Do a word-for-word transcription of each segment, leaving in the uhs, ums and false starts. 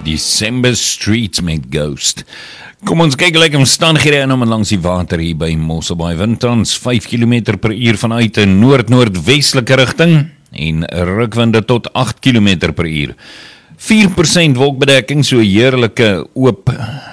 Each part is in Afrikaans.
December Streets met Ghost. Kom ons kyk like omstandighede in om langs die water hier by Mosselbaai. Wind tans vyf kilometer per uur vanuit 'n noord-noordwestelike rigting en rukwinde tot agt kilometer per uur. vier persent wolkbedekking, so heerlike oop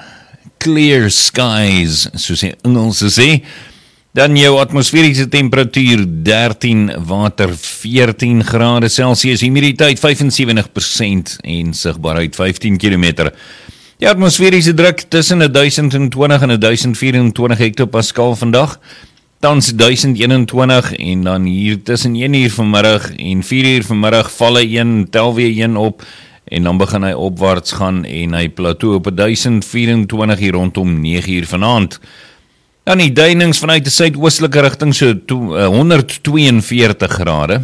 clear skies, soos die Engelse sê. Dan jou atmosferiese temperatuur dertien, water veertien grade Celsius, humiditeit vyf en sewentig persent en sigbaarheid vyftien kilometer. Die atmosferiese druk tussen duisend twintig en duisend vyf-en-twintig hektopascal vandag, tans duisend eenentwintig en dan hier tussen een uur vanmiddag en vier uur vanmiddag val hy een, tel weer een op en dan begin hy opwaarts gaan en hy plateau op duisend vyf-en-twintig hier rondom nege uur vanaand. Dan die duinings vanuit die suidoostelike rigting so honderdtweeënveertig grade.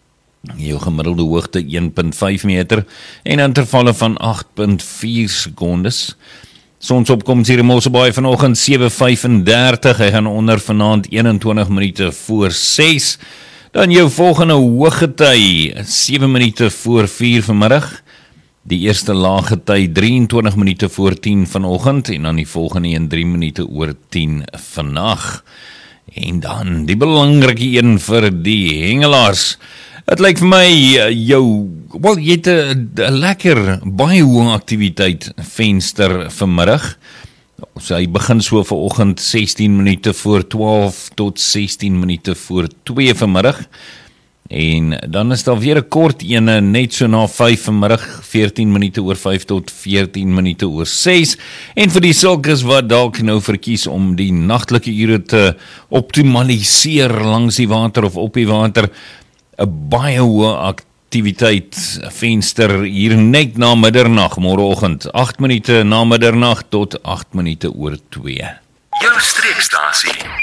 Jou gemiddelde hoogte een komma vyf meter en intervalle van agt komma vier sekondes. Sonsopkoms hier in Mosselbaai vanoggend sewe vyf-en-dertig, hy gaan onder vanaand eenentwintig minute voor ses. Dan jou volgende hooggety sewe minute voor vier vanmiddag. Die eerste laaggety drieëntwintig minute voor tien vanoggend en dan die volgende een drie minute oor tien vannag. En dan die belangrike een vir die hengelaars. Het lyk vir my jou, wel jy het 'n lekker baie hoë aktiwiteit venster vanmiddag. So hy begin so vanoggend sestien minute voor twaalf tot sestien minute voor twee vanmiddag. En dan is daar weer 'n kort ene net so na vyf vanmiddag, veertien minute oor vyf tot veertien minute oor ses. En vir die sulkes wat dalk nou verkies om die nagtelike ure te optimaliseer langs die water of op die water, 'n baie hoë aktiwiteit venster hier net na middernag môreoggend, agt minute na middernag tot agt minute oor twee. Jou streekstasie.